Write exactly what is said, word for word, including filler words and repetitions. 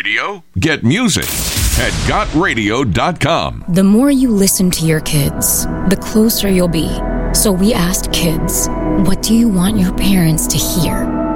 radio? Get music at got radio dot com. The more you listen to your kids, the closer you'll be. So we asked kids, what do you want your parents to hear?